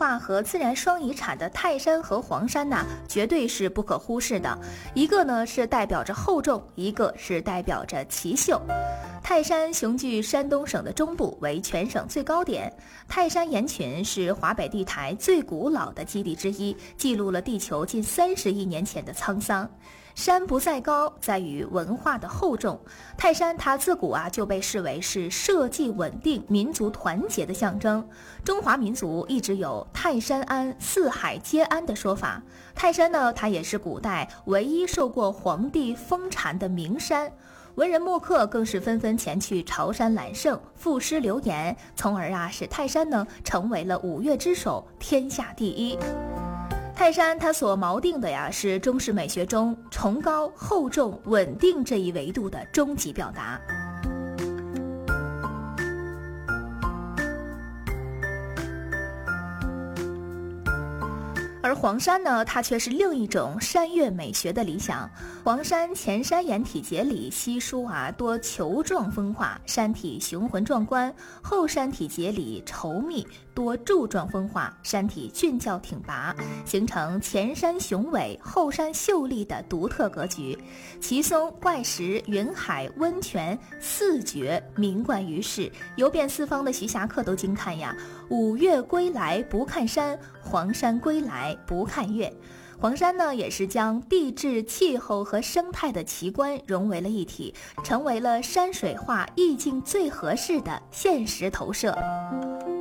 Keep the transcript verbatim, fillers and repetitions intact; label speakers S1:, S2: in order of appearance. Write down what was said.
S1: 化和自然双遗产的泰山和黄山呢，绝对是不可忽视的。一个呢是代表着厚重，一个是代表着奇秀。泰山雄踞山东省的中部，为全省最高点。泰山岩群是华北地台最古老的基地之一，记录了地球近三十亿年前的沧桑。山不在高，在于文化的厚重。泰山它自古啊就被视为是社稷稳定、民族团结的象征。中华民族一直有泰山安、四海皆安的说法。泰山呢，它也是古代唯一受过皇帝封禅的名山。文人墨客更是纷纷前去朝山揽胜，赋诗留言，从而啊使泰山呢成为了五岳之首，天下第一。泰山它所锚定的呀是中式美学中崇高、厚重、稳定这一维度的终极表达。而黄山呢，它却是另一种山岳美学的理想。黄山前山岩体节里稀疏啊多球状风化，山体雄浑壮观；后山体节里稠密多柱状风化，山体峻峭挺拔，形成前山雄伟、后山秀丽的独特格局。奇松、怪石、云海、温泉四绝名冠于世，游遍四方的徐霞客都惊叹呀！五岳归来不看山，黄山归来不看岳。黄山呢，也是将地质、气候和生态的奇观融为了一体，成为了山水画意境最合适的现实投射。